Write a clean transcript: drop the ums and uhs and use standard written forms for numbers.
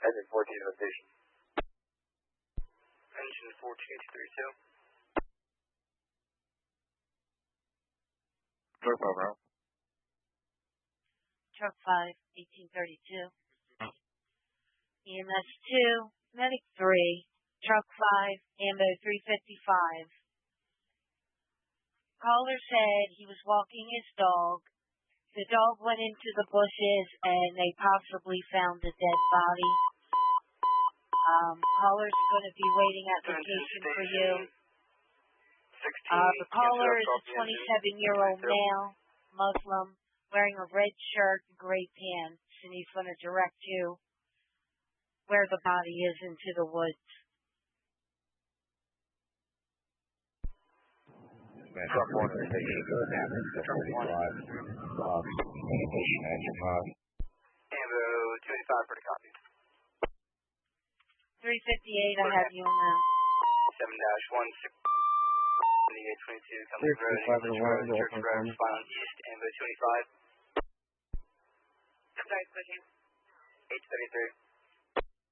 Engine 14 rotation. Engine 1432. Truck 5 route. Truck 5, 1832. EMS 2, Medic 3, Truck 5, Ambo 355. Caller said he was walking his dog. The dog went into the bushes and they possibly found a dead body. Caller's going to be waiting at location for you. The caller is a 27-year-old male, Muslim, wearing a red shirt and gray pants, and he's going to direct you where the body is into the woods. Truck 1 rotation. Truck 1. Communication engine 5. Ambo 25 for the copy. 358, I have you on that. 7-1, 7822, coming road, English Road, Church Road, Spine East, Ambo 25. Sorry, pushing. 833.